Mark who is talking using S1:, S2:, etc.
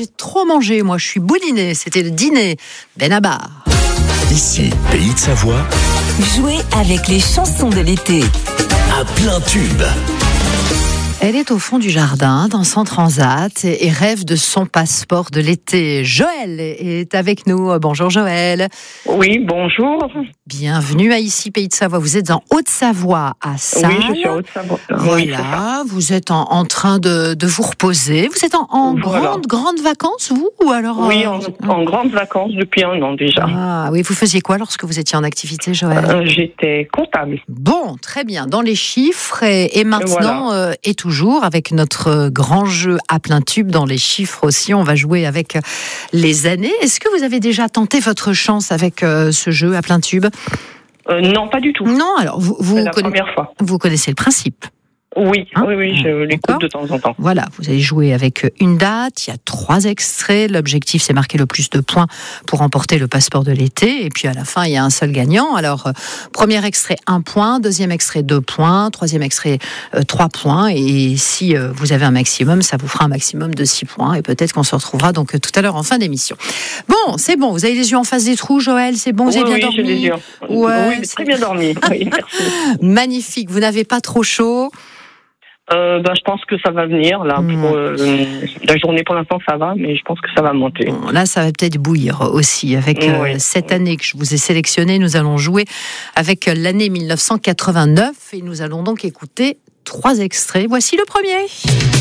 S1: j'ai trop mangé, moi je suis boulinée, c'était le dîner. Benabar.
S2: Ici, Pays de Savoie,
S3: Jouez avec les chansons de l'été.
S2: à plein tube.
S1: Elle est au fond du jardin, dans son transat, et rêve de son passeport de l'été. Joël est avec nous. Bonjour Joël.
S4: Oui, bonjour.
S1: Bienvenue à Ici, Pays de Savoie. Vous êtes en Haute-Savoie, à Salles.
S4: Oui, je suis en Haute-Savoie. Oui, c'est ça.
S1: Voilà, vous êtes en train de vous reposer. Vous êtes en
S4: Voilà.
S1: grande vacances, vous ou alors
S4: Oui, en grandes vacances depuis 1 an déjà.
S1: Ah oui, vous faisiez quoi lorsque vous étiez en activité, Joël?
S4: J'étais comptable.
S1: Bon, très bien. Dans les chiffres et maintenant et toujours avec notre grand jeu à plein tube dans les chiffres aussi. On va jouer avec les années. Est-ce que vous avez déjà tenté votre chance avec ce jeu à plein tube?
S4: Non, pas du tout.
S1: Non, alors
S4: C'est la première fois.
S1: vous connaissez le principe.
S4: Oui,
S1: Hein?
S4: oui, je l'écoute
S1: D'accord.
S4: de temps en temps.
S1: Voilà, vous allez jouer avec une date, il y a 3 extraits. L'objectif, c'est marquer le plus de points pour remporter le passeport de l'été. Et puis à la fin, il y a un seul gagnant. Alors, premier extrait, 1 point. Deuxième extrait, 2 points. Troisième extrait, 3 points. Et si vous avez un maximum, ça vous fera un maximum de 6 points. Et peut-être qu'on se retrouvera donc tout à l'heure en fin d'émission. Bon, c'est bon. Vous avez les yeux en face des trous, Joël. C'est bon, vous avez bien dormi?
S4: j'ai les yeux.
S1: Ouais,
S4: Oui, très bien dormi. Oui, merci.
S1: Magnifique. Vous n'avez pas trop chaud?
S4: Je pense que ça va venir. Là, pour, la journée, pour l'instant, ça va, mais je pense que ça va monter.
S1: Bon, là, ça va peut-être bouillir aussi. Avec
S4: Oui.
S1: cette année que je vous ai sélectionnée, nous allons jouer avec l'année 1989 et nous allons donc écouter 3 extraits. Voici le premier.